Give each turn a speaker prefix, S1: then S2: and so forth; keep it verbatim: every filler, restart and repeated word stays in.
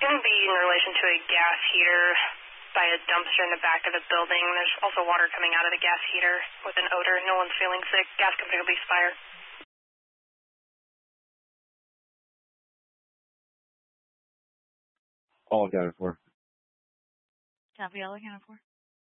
S1: going to be in relation to a gas heater by a dumpster in the back of the building. There's also water coming out of the gas heater with an odor. No one's feeling sick. Gas company will lease fire.
S2: All accounted for.
S3: Copy, all accounted for.